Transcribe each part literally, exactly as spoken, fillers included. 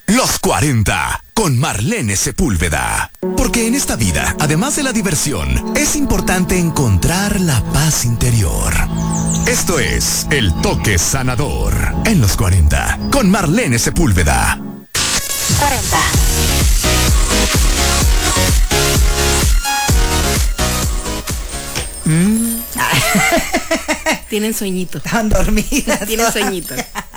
Los cuarenta, con Marlene Sepúlveda. Porque en esta vida, además de la diversión, es importante encontrar la paz interior. Esto es El Toque Sanador en Los cuarenta, con Marlene Sepúlveda. cuarenta. Mm. Tienen sueñito. Estaban dormidas. Tienen sueñito.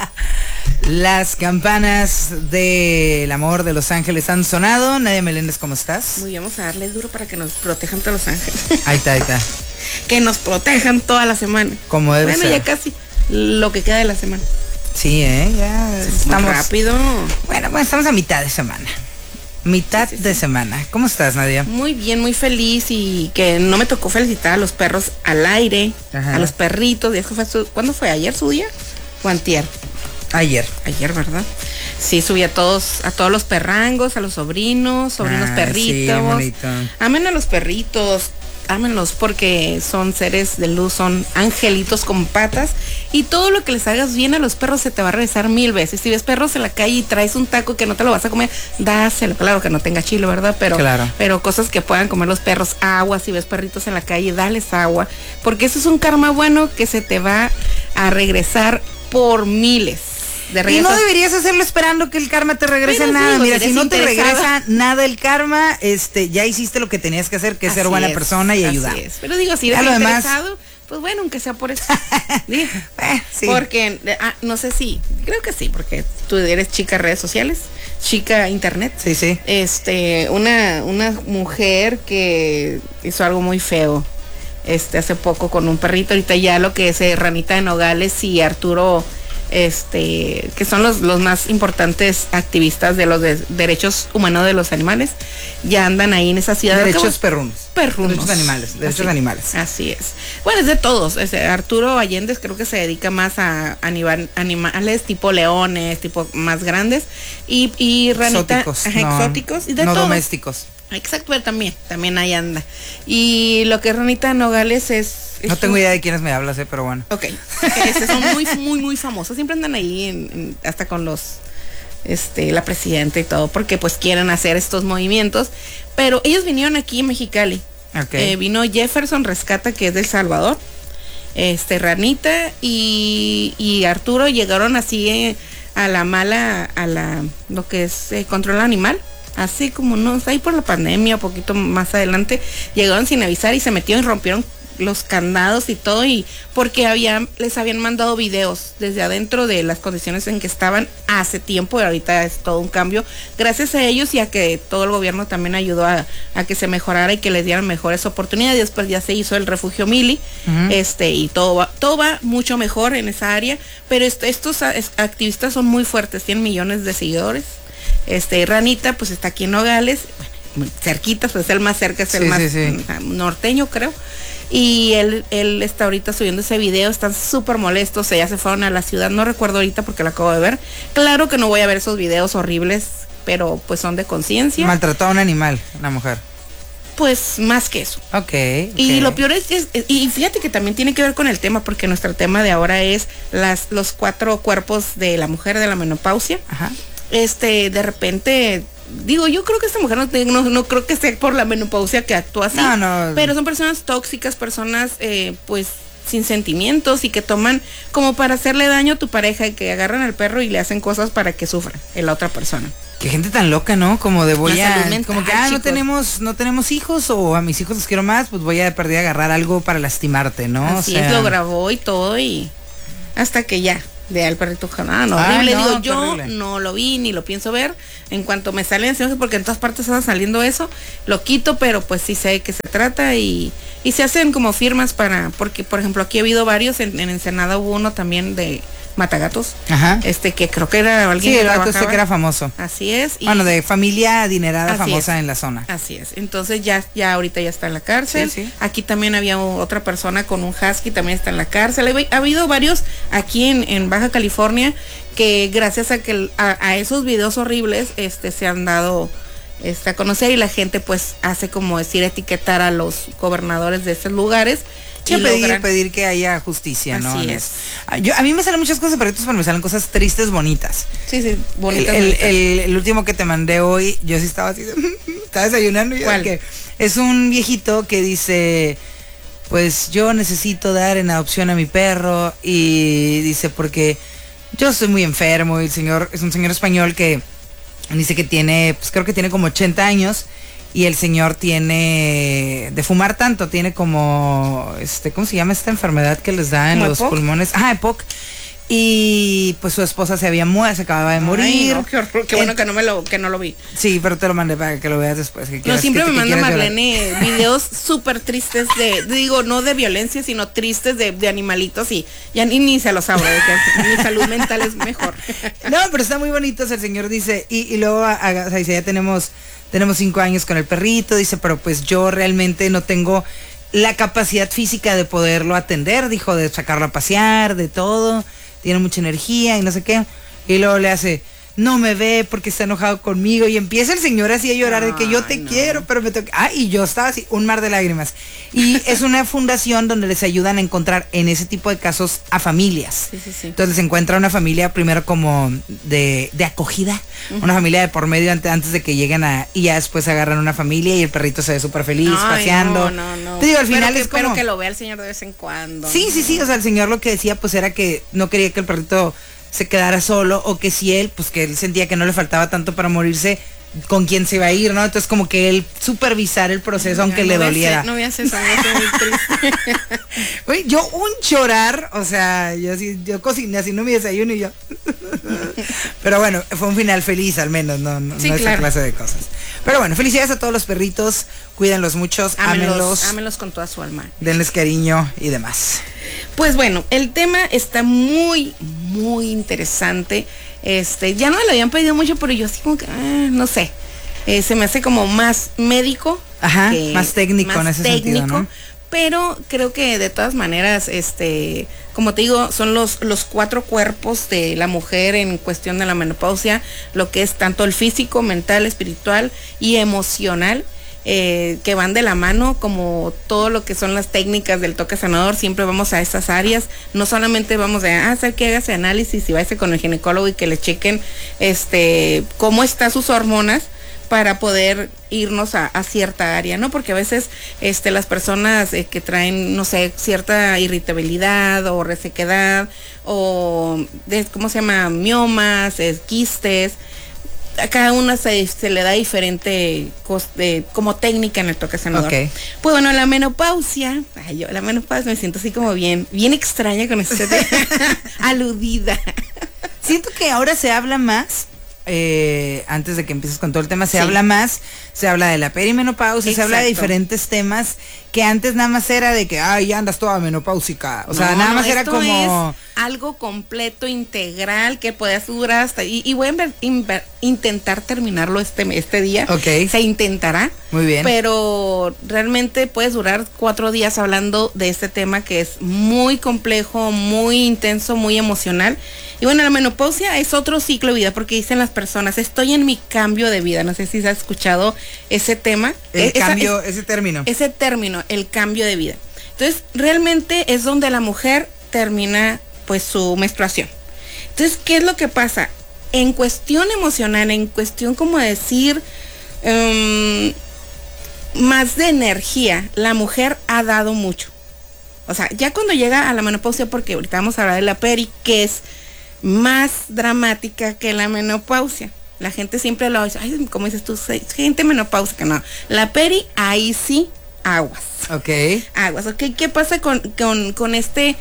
Las campanas del amor de Los Ángeles han sonado. Nadia Meléndez, ¿cómo estás? Muy bien, vamos a darle duro para que nos protejan todos Los Ángeles. Ahí está, ahí está. Que nos protejan toda la semana. Como debe bueno, ser. ya casi lo que queda de la semana. Sí, ¿eh? Ya estamos... Muy rápido. Bueno, bueno, estamos a mitad de semana. Mitad sí, sí, de sí. semana. ¿Cómo estás, Nadia? Muy bien, muy feliz y que no me tocó felicitar a los perros al aire, Ajá. a los perritos. Fue su, ¿Cuándo fue? ¿Ayer su día? ¿O antier? Ayer. Ayer, ¿verdad? Sí, subí a todos, a todos los perrangos, a los sobrinos, sobrinos ah, perritos. Sí, bonito. Amen a los perritos, ámenlos porque son seres de luz, son angelitos con patas y todo lo que les hagas bien a los perros se te va a regresar mil veces. Si ves perros en la calle y traes un taco que no te lo vas a comer, dáselo, claro que no tenga chile, ¿verdad? Pero, claro. pero cosas que puedan comer los perros, agua, si ves perritos en la calle, dales agua, porque eso es un karma bueno que se te va a regresar por miles. Y no deberías hacerlo esperando que el karma te regrese Pero nada. Digo, Mira, si no te regresa nada el karma, este, ya hiciste lo que tenías que hacer, que es ser buena es, persona y ayudar. Es. Pero digo, si eres interesado, demás... pues bueno, aunque sea por eso. eh, sí. Porque, ah, no sé si, creo que sí, porque tú eres chica redes sociales, chica internet. Sí, sí. Este, una, una mujer que hizo algo muy feo, este, hace poco con un perrito, ahorita ya lo que es eh, Ranita de Nogales y Arturo, este que son los, los más importantes activistas de los de, derechos humanos de los animales, ya andan ahí en esa ciudad. Derechos perrunos. Perrunos. Derechos animales. Derechos así, animales. Así es. Bueno, es de todos. Es de Arturo Allende creo que se dedica más a animal, animales tipo leones, tipo más grandes. Y, y Ranita. Exóticos. Ajá, no, exóticos. Y de no todos. domésticos. Exacto, pero también, también ahí anda. Y lo que es Ranita Nogales es... es no tengo un... idea de quiénes me hablas, eh, pero bueno. Ok, este, son muy, muy, muy famosos. Siempre andan ahí en, en, hasta con los, este, la presidenta y todo, porque pues quieren hacer estos movimientos. Pero ellos vinieron aquí en Mexicali. Okay. Eh, vino Jefferson Rescata, que es de El Salvador. Este, Ranita y, y Arturo llegaron así eh, a la mala, a la, lo que es eh, control animal. Así como no, ahí por la pandemia, un poquito más adelante, llegaron sin avisar y se metieron y rompieron los candados y todo, y porque habían, les habían mandado videos desde adentro de las condiciones en que estaban hace tiempo, y ahorita es todo un cambio, gracias a ellos y a que todo el gobierno también ayudó a, a que se mejorara y que les dieran mejores oportunidades. Después ya se hizo el refugio Mili, uh-huh. este, y todo va, todo va mucho mejor en esa área, pero est- estos a- activistas son muy fuertes, tienen millones de seguidores. Este, Ranita, pues está aquí en Nogales, bueno, cerquita, pues es el más cerca, es sí, el más sí, sí. norteño, creo. Y él, él está ahorita subiendo ese video, están súper molestos, ya se fueron a la ciudad, no recuerdo ahorita porque lo acabo de ver. Claro que no voy a ver esos videos horribles, pero pues son de conciencia. Maltrató a un animal, una mujer. Pues más que eso. Ok. okay. Y lo peor es que, y fíjate que también tiene que ver con el tema, porque nuestro tema de ahora es las, los cuatro cuerpos de la mujer de la menopausia. Ajá. Este, de repente, digo, yo creo que esta mujer no, no, no creo que sea por la menopausia que actúa así, no, no. pero son personas tóxicas, personas eh, pues sin sentimientos y que toman como para hacerle daño a tu pareja y que agarran al perro y le hacen cosas para que sufra en la otra persona. Qué gente tan loca, ¿no? Como de voy a, mental, como que ah, no tenemos, no tenemos hijos o a mis hijos los quiero más, pues voy a perder a agarrar algo para lastimarte, ¿no? Así o sea... es, lo grabó y todo y hasta que ya. De al perrito ah, no, horrible, ah, no, digo, yo horrible. No lo vi ni lo pienso ver. En cuanto me salen encima, porque en todas partes está saliendo eso, lo quito, pero pues sí sé de qué se trata y, y se hacen como firmas para, porque por ejemplo aquí ha habido varios, en, en Ensenada hubo uno también de Matagatos, Ajá. este que creo que era alguien sí, que el trabajaba. sé que era famoso. Así es. Y bueno, de familia adinerada famosa es, en la zona. Así es. Entonces ya, ya ahorita ya está en la cárcel. Sí, sí. Aquí también había otra persona con un husky, también está en la cárcel. Ha habido varios aquí en, en Baja California que gracias a que a, a esos videos horribles, este, se han dado este, a conocer y la gente pues hace como decir etiquetar a los gobernadores de esos lugares Sí, pedir, pedir que haya justicia, Así ¿no? Así es. Yo, a mí me salen muchas cosas de perritos, pero me salen cosas tristes, bonitas. Sí, sí, bonitas. El, bonitas. El, el, el último que te mandé hoy, yo sí estaba así, estaba desayunando y ¿Cuál? que es un viejito que dice, pues yo necesito dar en adopción a mi perro y dice, porque yo estoy muy enfermo y el señor, es un señor español que dice que tiene, pues creo que tiene como ochenta años. Y el señor tiene, de fumar tanto, tiene como, este, ¿cómo se llama esta enfermedad que les da en los ¿E P O C? pulmones? Ajá, E P O C. Y pues su esposa se había muerto, se acababa de morir. Ay, no, qué horror, qué bueno en, que no me lo, que no lo vi. Sí, pero te lo mandé para que lo veas después. Que no, siempre que, me que manda Marlene videos súper tristes de, digo, no de violencia, sino tristes de, de animalitos y ya ni, ni se los hablo, de que mi salud mental es mejor. No, pero está muy bonito, o sea, el señor dice, y, y luego, a, a, o sea, dice, ya tenemos... Tenemos cinco años con el perrito, dice, pero pues yo realmente no tengo la capacidad física de poderlo atender, dijo, de sacarlo a pasear, de todo, tiene mucha energía y no sé qué. Y luego le hace, no me ve porque está enojado conmigo. Y empieza el señor así a llorar, ay, de que yo te no. quiero, pero me toca. Ah, y yo estaba así, un mar de lágrimas. Y es una fundación donde les ayudan a encontrar en ese tipo de casos a familias. Sí, sí, sí. Entonces se encuentra una familia primero como de, de acogida, uh-huh. una familia de por medio antes, antes de que lleguen a, y ya después agarran una familia y el perrito se ve súper feliz, ay, paseando. No, no, no. Te digo, al final pero que, es como... Pero que lo vea el señor de vez en cuando. Sí, sí, sí, o sea, el señor lo que decía pues era que no quería que el perrito se quedara solo, o que si él, pues que él sentía que no le faltaba tanto para morirse, con quién se iba a ir, ¿no? Entonces como que él supervisar el proceso, no, aunque no le doliera. Hacer, no voy a hacer eso, no soy muy triste. Uy, yo un llorar, o sea, yo así, yo cociné así, no mi desayuno y yo. Pero bueno, fue un final feliz al menos, no, no, sí, no claro. esa clase de cosas. Pero bueno, felicidades a todos los perritos, cuídenlos muchos, ámenlos, ámenlos, ámenlos con toda su alma. Denles cariño y demás. Pues bueno, el tema está muy, muy interesante. Este, ya no me lo habían pedido mucho, pero yo así como que, eh, no sé, eh, se me hace como más médico. Ajá, más técnico más en ese técnico, sentido, ¿no? Pero creo que de todas maneras, este, como te digo, son los, los cuatro cuerpos de la mujer en cuestión de la menopausia, lo que es tanto el físico, mental, espiritual y emocional. Eh, que van de la mano, como todo lo que son las técnicas del toque sanador, siempre vamos a estas áreas, no solamente vamos a hacer que hagas análisis y vayas con el ginecólogo y que le chequen este cómo están sus hormonas para poder irnos a, a cierta área, ¿no? Porque a veces este las personas eh, que traen, no sé, cierta irritabilidad o resequedad o de, ¿cómo se llama? Miomas, eh, quistes, a cada una se, se le da diferente coste, como técnica en el toque sanador. Okay. Pues bueno, la menopausia, ay, yo la menopausia me siento así como bien, bien extraña con este aludida. Siento que ahora se habla más, eh, antes de que empieces con todo el tema, se sí. habla más, se habla de la perimenopausia, Exacto. se habla de diferentes temas que antes nada más era de que, ay, ya andas toda menopáusica. O sea, no, nada no, más era como... Es algo completo, integral, que puedas durar hasta... Y, y voy a inver, inver, intentar terminarlo este, este día. Ok. Se intentará. Muy bien. Pero realmente puedes durar cuatro días hablando de este tema que es muy complejo, muy intenso, muy emocional. Y bueno, la menopausia es otro ciclo de vida, porque dicen las personas, estoy en mi cambio de vida. No sé si se ha escuchado ese tema. El Esa, cambio, es, ese término. Ese término, el cambio de vida. Entonces, realmente es donde la mujer termina pues su menstruación. Entonces, ¿qué es lo que pasa? En cuestión emocional, en cuestión como decir, um, más de energía, la mujer ha dado mucho. O sea, ya cuando llega a la menopausia, porque ahorita vamos a hablar de la peri, que es más dramática que la menopausia. La gente siempre lo dice, ay, como dices tú, gente menopáusica, no. La peri, ahí sí, aguas. Ok. Aguas, ok. ¿Qué pasa con, con, con este?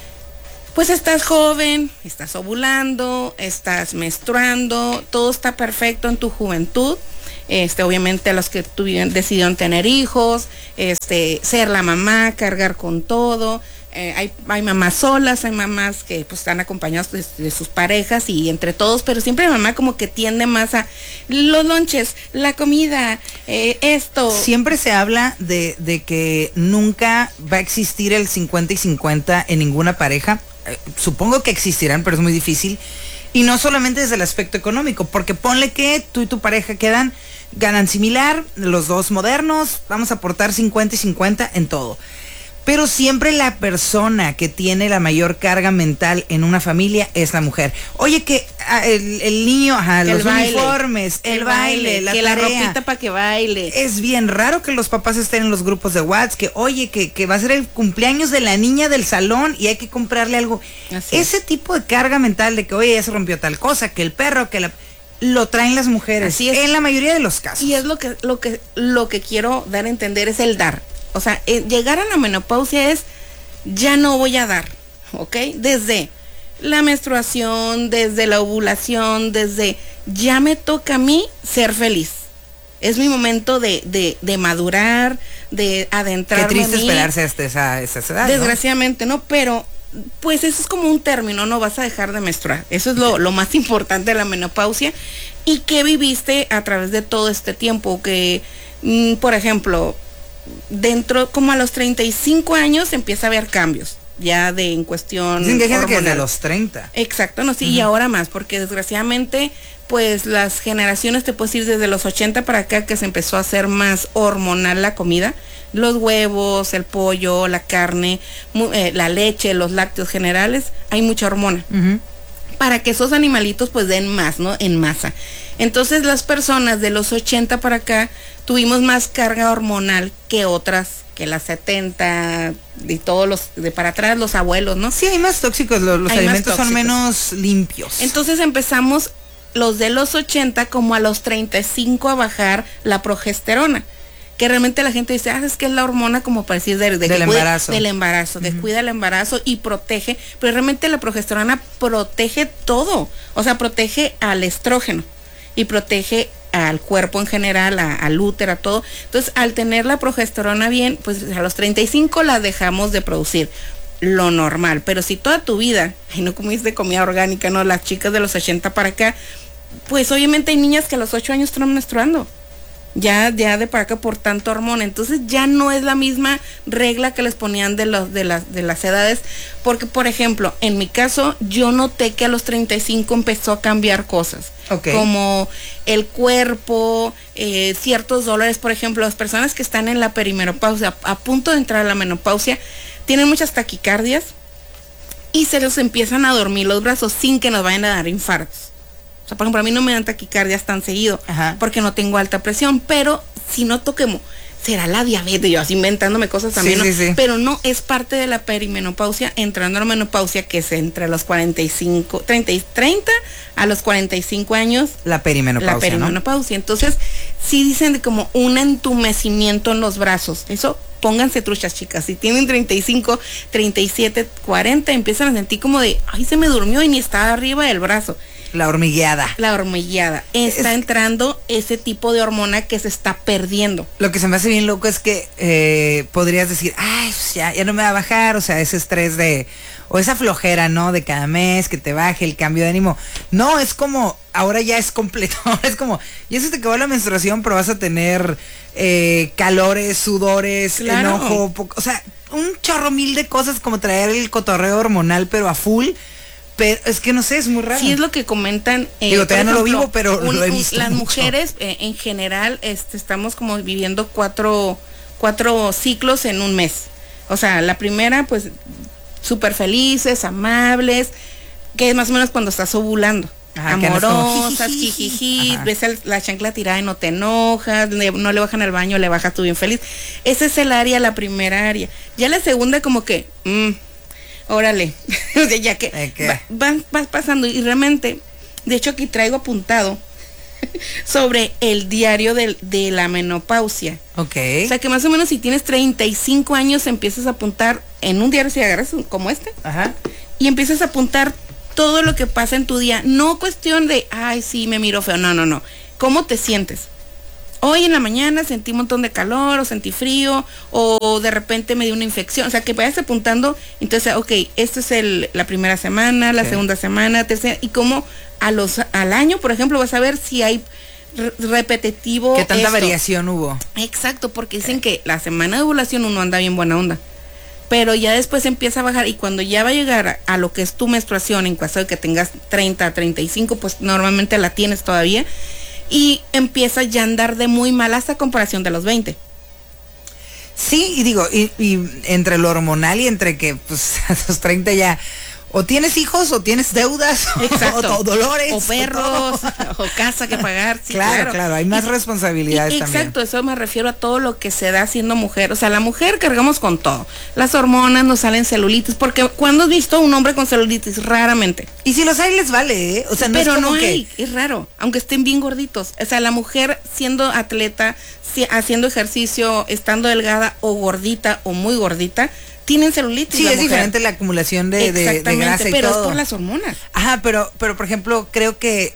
Pues estás joven, estás ovulando, estás menstruando, todo está perfecto en tu juventud. Este, obviamente a los que tuvieron, decidieron tener hijos, este, ser la mamá, cargar con todo. Eh, hay, hay mamás solas, hay mamás que pues están acompañadas de, de sus parejas y entre todos, pero siempre la mamá como que tiende más a los lonches, la comida, eh, esto. Siempre se habla de, de que nunca va a existir el cincuenta y cincuenta en ninguna pareja. Eh, supongo que existirán, pero es muy difícil. Y no solamente desde el aspecto económico, porque ponle que tú y tu pareja quedan, ganan similar, los dos modernos, vamos a aportar cincuenta y cincuenta en todo. pero siempre la persona que tiene la mayor carga mental en una familia es la mujer. Oye, que ah, el, el niño, ajá, El los baile. uniformes, el, El baile, baile, la que la tarea. ropita para que baile. Es bien raro que los papás estén en los grupos de WhatsApp, que oye, que, que va a ser el cumpleaños de la niña del salón y hay que comprarle algo. Así Ese tipo de carga mental de que, oye, ya se rompió tal cosa, que el perro, que la... lo traen las mujeres. Así es. En la mayoría de los casos. Y es lo que, lo que, lo que quiero dar a entender es el dar. O sea, eh, llegar a la menopausia es, ya no voy a dar, ¿ok? Desde la menstruación, desde la ovulación, desde, ya me toca a mí ser feliz. Es mi momento de, de, de madurar, de adentrarme. Qué triste a mí. esperarse hasta esa, esa edad, Desgraciadamente, ¿no? Pero, pues eso es como un término, no vas a dejar de menstruar. Eso es lo, lo más importante de la menopausia. ¿Y qué viviste a través de todo este tiempo? Que, mm, por ejemplo, dentro, como a los treinta y cinco años empieza a haber cambios, ya de en cuestión Dicen que hay gente que hormonal. desde los treinta. Exacto, no, sí, Ujú. y ahora más, porque desgraciadamente, pues las generaciones, te puedes ir desde los ochenta para acá, que se empezó a hacer más hormonal la comida, los huevos, el pollo, la carne, mu- eh, la leche, los lácteos generales, hay mucha hormona, Uh-huh. para que esos animalitos pues den más, ¿no? En masa. Entonces las personas de los ochenta para acá tuvimos más carga hormonal que otras, que las setenta y todos los de para atrás, los abuelos, ¿no? Sí, hay más tóxicos, los, los Hay más alimentos son tóxicos. menos limpios. Entonces empezamos los de los ochenta como a los treinta y cinco a bajar la progesterona. Que realmente la gente dice, ah, es que es la hormona como para decir de, de Del que cuida- embarazo. del embarazo, que Ujú. cuida el embarazo y protege, pero realmente la progesterona protege todo, o sea, protege al estrógeno y protege al cuerpo en general, a- al útero, a todo. Entonces, al tener la progesterona bien, pues a los treinta y cinco la dejamos de producir, lo normal. Pero si toda tu vida, ay, no comiste comida orgánica, no, las chicas de los ochenta para acá, pues obviamente hay niñas que a los ocho años están menstruando. Ya, ya de para acá por tanto hormona. Entonces ya no es la misma regla que les ponían de los, de las, de las edades. Porque, por ejemplo, en mi caso, yo noté que a los treinta y cinco empezó a cambiar cosas. Ok. Como el cuerpo, eh, ciertos dolores. Por ejemplo, las personas que están en la perimenopausia, a punto de entrar a la menopausia, tienen muchas taquicardias y se les empiezan a dormir los brazos sin que nos vayan a dar infartos. O sea, por ejemplo, a mí no me dan taquicardias tan seguido, Ajá. porque no tengo alta presión, pero si no toquemos, será la diabetes, yo así inventándome cosas también, Sí, ¿no? sí, sí. Pero no, es parte de la perimenopausia, entrando a la menopausia, que es entre los cuarenta y cinco, treinta, y treinta a los cuarenta y cinco años, La perimenopausia, la perimenopausia. Entonces, sí dicen de como un entumecimiento en los brazos. Eso, pónganse truchas, chicas. Si tienen treinta y cinco, treinta y siete, cuarenta, empiezan a sentir como de, ay, se me durmió y ni estaba arriba del brazo. ¿no? La hormigueada. La hormigueada. Está Es- entrando ese tipo de hormona que se está perdiendo. Lo que se me hace bien loco es que eh, podrías decir, ay, pues ya, ya no me va a bajar, o sea, ese estrés de, o esa flojera, ¿no? De cada mes, que te baje el cambio de ánimo. No, es como, ahora ya es completo, ahora es como, ya se te acabó la menstruación, pero vas a tener eh, calores, sudores, Claro. enojo, po- o sea, un chorro mil de cosas como traer el cotorreo hormonal, pero a full. Pero es que no sé, es muy raro. Sí es lo que comentan. eh, Digo, por todavía no lo ejemplo, vivo, pero lo he visto Las mucho. mujeres, eh, en general, este, estamos como viviendo cuatro, cuatro ciclos en un mes. O sea, la primera, pues, súper felices, amables, que es más o menos cuando estás ovulando. Ajá, que andas como Amorosas, jijiji. jijiji, Ajá. ves el- la chancla tirada y no te enojas, le- no le bajan al baño, le bajas tú bien feliz. Ese es el área, la primera área. Ya la segunda como que, mm, órale, o sea, ya que ¿Eh, qué? va- van, vas pasando y realmente, de hecho aquí traigo apuntado sobre el diario del- de la menopausia. Ok. O sea que más o menos si tienes treinta y cinco años empiezas a apuntar en un diario, si agarras un- como este, Ajá. y empiezas a apuntar todo lo que pasa en tu día. No cuestión de, ay, sí, me miro feo. No, no, no. ¿Cómo te sientes? Hoy en la mañana sentí un montón de calor, o sentí frío, o de repente me dio una infección. O sea, que vayas apuntando. Entonces, ok, esto es el, la primera semana, la Sí. segunda semana, tercera. Y como a los, al año, por ejemplo, vas a ver si hay re- repetitivo. ¿Qué tanta esto. variación hubo? Exacto, porque dicen que la semana de ovulación uno anda bien buena onda, pero ya después empieza a bajar y cuando ya va a llegar a, a lo que es tu menstruación, en caso de que tengas treinta, treinta y cinco, pues normalmente la tienes todavía, y empieza ya a andar de muy mal hasta comparación de los veinte. Sí, y digo, y, y entre lo hormonal y entre que pues a los treinta ya o tienes hijos o tienes deudas Exacto. o, o dolores o perros o, o casa que pagar. Sí, claro, claro, claro, hay más y, responsabilidades y, también. Exacto, eso me refiero a todo lo que se da siendo mujer. O sea, la mujer cargamos con todo. Las hormonas, nos salen celulitis, porque ¿cuándo has visto a un hombre con celulitis? Raramente. Y si los hay les vale, ¿eh? O sea, no pero es como no que... hay, es raro, aunque estén bien gorditos. O sea, la mujer siendo atleta, si, haciendo ejercicio, estando delgada o gordita o muy gordita, tienen celulitis. Sí, la es mujer. diferente la acumulación de, de, de grasa y pero todo. es por las hormonas. Ajá, pero, pero por ejemplo, creo que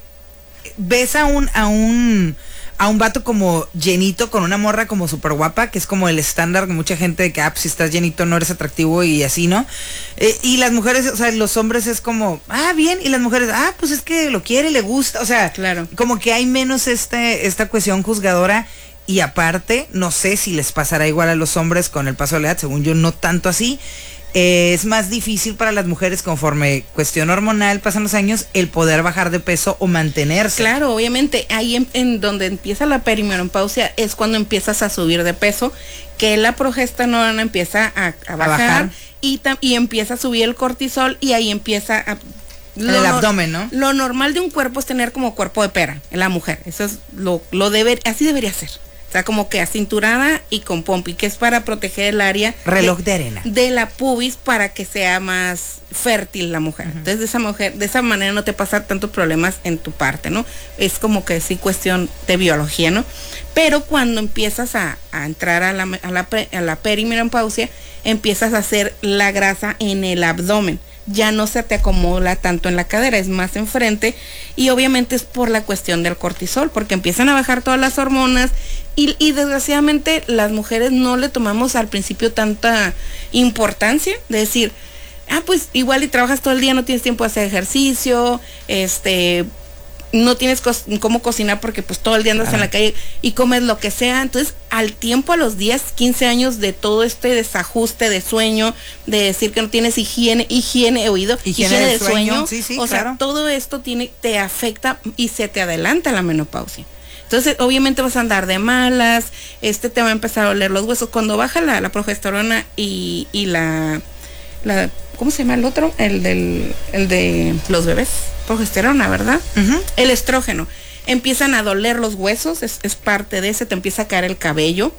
ves a un, a un, a un vato como llenito con una morra como súper guapa, que es como el estándar de mucha gente de que, ah, pues, si estás llenito no eres atractivo y así, ¿no? Eh, y las mujeres, o sea, los hombres es como, ah, bien, y las mujeres, ah, pues es que lo quiere, le gusta, o sea, claro. Como que hay menos este, esta cuestión juzgadora. Y aparte, no sé si les pasará igual a los hombres con el paso de la edad, según yo no tanto así. Eh, es más difícil para las mujeres conforme cuestión hormonal pasan los años el poder bajar de peso o mantenerse. Claro, obviamente ahí en, en donde empieza la perimenopausia es cuando empiezas a subir de peso, que la progesterona empieza a, a, bajar, a bajar y, tam, y empieza a subir el cortisol y ahí empieza a... En el abdomen, ¿no? Lo normal de un cuerpo es tener como cuerpo de pera en la mujer, eso es lo, lo debe, así debería ser. O sea, como que acinturada y con pompi, que es para proteger el área reloj de, de arena de la pubis para que sea más fértil la mujer. Uh-huh. Entonces de esa mujer, de esa manera no te pasa tantos problemas en tu parte, ¿no? Es como que sí cuestión de biología, ¿no? Pero cuando empiezas a, a entrar a la, a la, a la perimenopausia, empiezas a hacer la grasa en el abdomen. Ya no se te acomoda tanto en la cadera, es más enfrente, y obviamente es por la cuestión del cortisol, porque empiezan a bajar todas las hormonas y, y desgraciadamente las mujeres no le tomamos al principio tanta importancia de decir, ah, pues igual y trabajas todo el día, no tienes tiempo de hacer ejercicio, este... no tienes co- cómo cocinar porque pues todo el día andas ah. en la calle y comes lo que sea. Entonces al tiempo, a los diez, quince años de todo este desajuste de sueño, de decir que no tienes higiene, higiene, he oído, higiene, higiene de sueño, sueño sí, sí, o claro. sea, todo esto tiene, te afecta y se te adelanta la menopausia. Entonces obviamente vas a andar de malas, este te va a empezar a oler los huesos. Cuando baja la, la progesterona y, y la, la ¿cómo se llama el otro? El del, el de los bebés, progesterona, ¿verdad? Uh-huh. El estrógeno. Empiezan a doler los huesos, es, es parte de ese, te empieza a caer el cabello.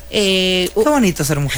Eh, qué bonito ser mujer.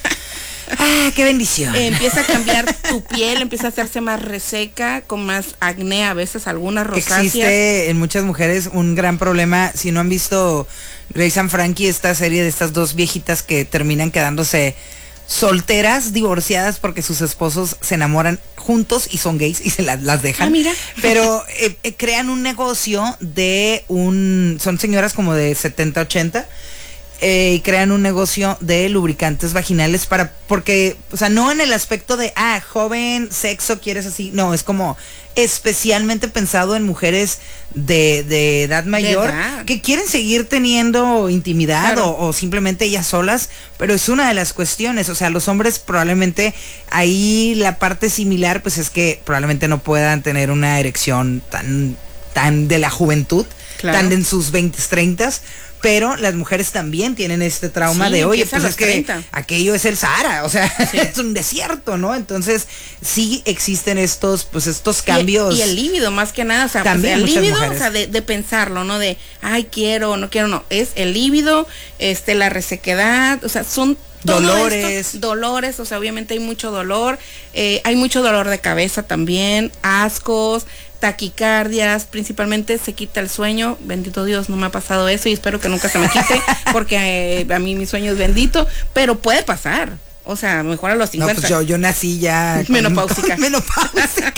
Ah, qué bendición. Eh, empieza a cambiar tu piel, empieza a hacerse más reseca, con más acné, a veces algunas rosáceas. Existe en muchas mujeres un gran problema. Si no han visto Grace and Frankie, esta serie de estas dos viejitas que terminan quedándose solteras, divorciadas porque sus esposos se enamoran juntos y son gays y se las, las dejan. Ah, mira. Pero eh, eh, crean un negocio de un... Son señoras como de setenta, ochenta. Eh, y crean un negocio de lubricantes vaginales para, porque, o sea, no en el aspecto de, ah, joven, sexo, quieres así, no, es como especialmente pensado en mujeres de, de edad mayor, de edad. que quieren seguir teniendo intimidad, claro. o, o simplemente ellas solas, pero es una de las cuestiones. O sea, los hombres probablemente ahí la parte similar, pues es que probablemente no puedan tener una erección tan, tan de la juventud, claro. tan de en sus veintes, treintas. Pero las mujeres también tienen este trauma sí, de, oye, pues es que treinta. Aquello es el Sahara, o sea, sí. es un desierto, ¿no? Entonces, sí existen estos, pues estos cambios. Y, y el líbido, más que nada, o sea, también pues el líbido, mujeres. o sea, de, de pensarlo, ¿no? De, ay, quiero, no quiero, no. Es el líbido, este, la resequedad, o sea, son dolores. Dolores, o sea, obviamente hay mucho dolor, eh, hay mucho dolor de cabeza también, ascos, taquicardias, principalmente se quita el sueño. Bendito Dios, no me ha pasado eso y espero que nunca se me quite porque eh, a mí mi sueño es bendito, pero puede pasar. O sea, mejor a los cincuenta. No, pues yo, yo nací ya con, menopáusica. Con menopáusica.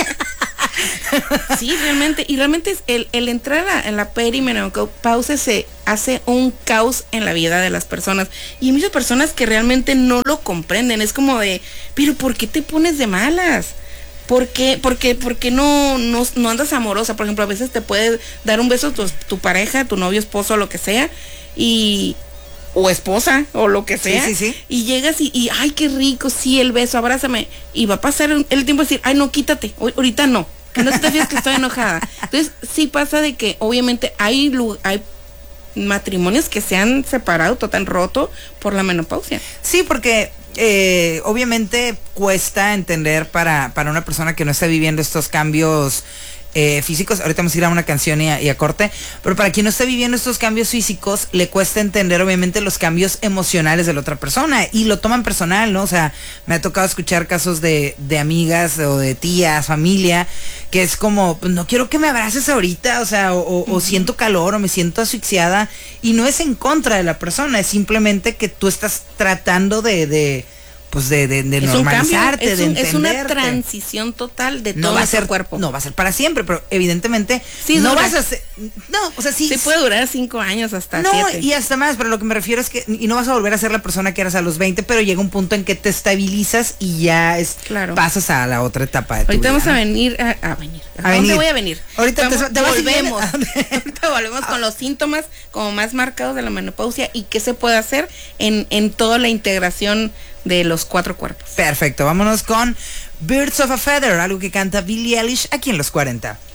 Sí, realmente, y realmente es el, el entrar a, en la perimenopausia se hace un caos en la vida de las personas y hay muchas personas que realmente no lo comprenden. Es como de, pero ¿por qué te pones de malas? ¿Por qué, por qué, por qué no, no, no andas amorosa? Por ejemplo, a veces te puede dar un beso tu, tu pareja, tu novio, esposo, lo que sea, y o esposa, o lo que sea, sí, sí, sí. y llegas y, y, ay, qué rico, sí, el beso, abrázame, y va a pasar el, el tiempo de decir, ay, no, quítate, ahorita no, que no te fíes que estoy enojada. Entonces, sí pasa de que, obviamente, hay, hay matrimonios que se han separado, total roto por la menopausia. Sí, porque eh, obviamente cuesta entender para, para una persona que no está viviendo estos cambios Eh, físicos. Ahorita vamos a ir a una canción y a, y a corte, pero para quien no esté viviendo estos cambios físicos, le cuesta entender obviamente los cambios emocionales de la otra persona y lo toman personal, ¿no? O sea, me ha tocado escuchar casos de, de amigas o de tías, familia, que es como, no quiero que me abraces ahorita, o sea, o, o, uh-huh. o siento calor o me siento asfixiada, y no es en contra de la persona, es simplemente que tú estás tratando de, de pues de, de, de normalizarte, cambio, es de un, entenderte. Es una transición total de no todo va a ser, tu cuerpo. No va a ser para siempre, pero evidentemente sí, no dura. vas a ser, no, o sea, sí. Se puede durar cinco años hasta no, siete. Y hasta más, pero lo que me refiero es que, y no vas a volver a ser la persona que eras a los veinte, pero llega un punto en que te estabilizas y ya es, claro. pasas a la otra etapa de tu Ahorita vida. vamos a venir, a, a venir. ¿A, a dónde venir. voy a venir? Ahorita vamos, te, te volvemos. Ahorita volvemos con los síntomas como más marcados de la menopausia y qué se puede hacer en, en toda la integración de los cuatro cuerpos. Perfecto, vámonos con Birds of a Feather, algo que canta Billie Eilish aquí en los cuarenta.